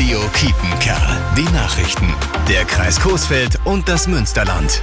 Radio Kiepenkerl. Die Nachrichten. Der Kreis Coesfeld und das Münsterland.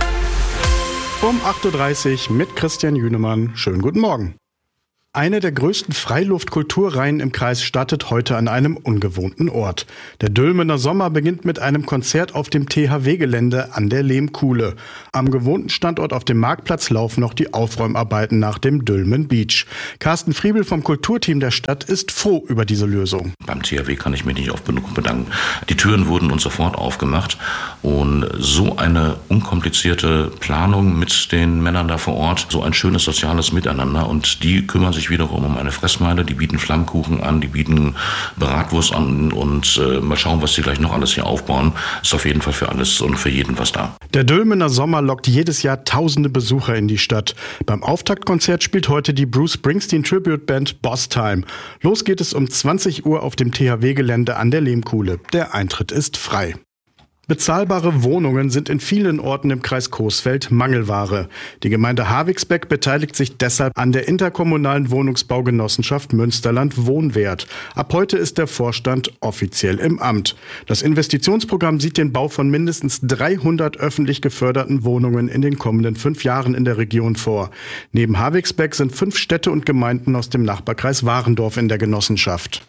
Um 8.30 Uhr mit Christian Jünemann. Schönen guten Morgen. Eine der größten Freiluftkulturreihen im Kreis startet heute an einem ungewohnten Ort. Der Dülmener Sommer beginnt mit einem Konzert auf dem THW-Gelände an der Lehmkuhle. Am gewohnten Standort auf dem Marktplatz laufen noch die Aufräumarbeiten nach dem Dülmen Beach. Carsten Friebel vom Kulturteam der Stadt ist froh über diese Lösung. Beim THW kann ich mich nicht oft genug bedanken. Die Türen wurden uns sofort aufgemacht und so eine unkomplizierte Planung mit den Männern da vor Ort, so ein schönes soziales Miteinander, und die kümmern sich wiederum um eine Fressmeile, die bieten Flammkuchen an, die bieten Bratwurst an und mal schauen, was sie gleich noch alles hier aufbauen. Ist auf jeden Fall für alles und für jeden was da. Der Dülmener Sommer lockt jedes Jahr tausende Besucher in die Stadt. Beim Auftaktkonzert spielt heute die Bruce Springsteen Tribute Band Boss Time. Los geht es um 20 Uhr auf dem THW-Gelände an der Lehmkuhle. Der Eintritt ist frei. Bezahlbare Wohnungen sind in vielen Orten im Kreis Coesfeld Mangelware. Die Gemeinde Havigsbeck beteiligt sich deshalb an der interkommunalen Wohnungsbaugenossenschaft Münsterland Wohnwert. Ab heute ist der Vorstand offiziell im Amt. Das Investitionsprogramm sieht den Bau von mindestens 300 öffentlich geförderten Wohnungen in den kommenden 5 Jahren in der Region vor. Neben Havigsbeck sind 5 Städte und Gemeinden aus dem Nachbarkreis Warendorf in der Genossenschaft.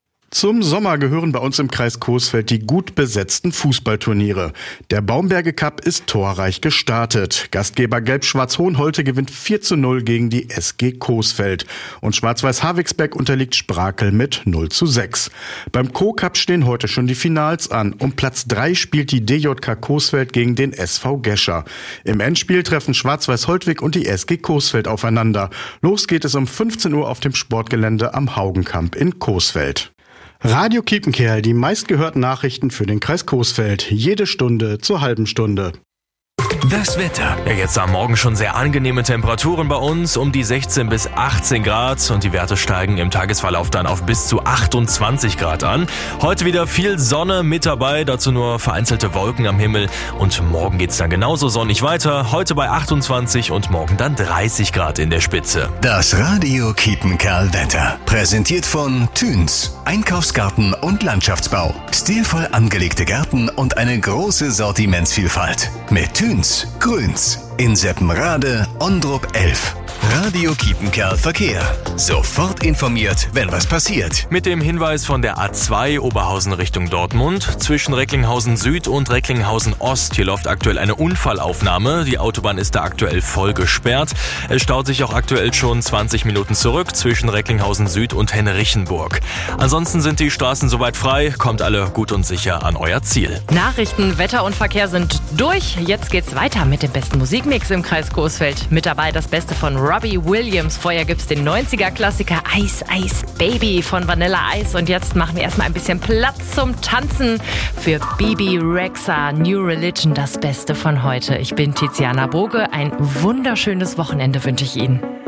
Zum Sommer gehören bei uns im Kreis Coesfeld die gut besetzten Fußballturniere. Der Baumberge Cup ist torreich gestartet. Gastgeber Gelb-Schwarz Hohenholte gewinnt 4:0 gegen die SG Coesfeld. Und Schwarz-Weiß Havigsbeck unterliegt Sprakel mit 0:6. Beim Co-Cup stehen heute schon die Finals an. Um Platz 3 spielt die DJK Coesfeld gegen den SV Gescher. Im Endspiel treffen Schwarz-Weiß Holtwig und die SG Coesfeld aufeinander. Los geht es um 15 Uhr auf dem Sportgelände am Haugenkamp in Coesfeld. Radio Kiepenkerl, die meistgehörten Nachrichten für den Kreis Coesfeld. Jede Stunde zur halben Stunde. Das Wetter. Ja, jetzt am Morgen schon sehr angenehme Temperaturen bei uns, um die 16 bis 18 Grad, und die Werte steigen im Tagesverlauf dann auf bis zu 28 Grad an. Heute wieder viel Sonne mit dabei, dazu nur vereinzelte Wolken am Himmel, und morgen geht's dann genauso sonnig weiter. Heute bei 28 und morgen dann 30 Grad in der Spitze. Das Radio Kiepenkerl Wetter. Präsentiert von Thüns. Einkaufsgarten und Landschaftsbau. Stilvoll angelegte Gärten und eine große Sortimentsvielfalt. Mit Thüns. Grüns. In Seppenrade, Ondrup 11. Radio Kiepenkerl Verkehr. Sofort informiert, wenn was passiert. Mit dem Hinweis von der A2 Oberhausen Richtung Dortmund. Zwischen Recklinghausen Süd und Recklinghausen Ost. Hier läuft aktuell eine Unfallaufnahme. Die Autobahn ist da aktuell voll gesperrt. Es staut sich auch aktuell schon 20 Minuten zurück zwischen Recklinghausen Süd und Henrichenburg. Ansonsten sind die Straßen soweit frei. Kommt alle gut und sicher an euer Ziel. Nachrichten, Wetter und Verkehr sind durch. Jetzt geht's weiter mit dem besten Musikmix im Kreis Coesfeld. Mit dabei das Beste von Robbie Williams. Vorher gibt's den 90er-Klassiker Ice Ice Baby von Vanilla Ice. Und jetzt machen wir erstmal ein bisschen Platz zum Tanzen für Bebe Rexha, New Religion, das Beste von heute. Ich bin Tiziana Boge. Ein wunderschönes Wochenende wünsche ich Ihnen.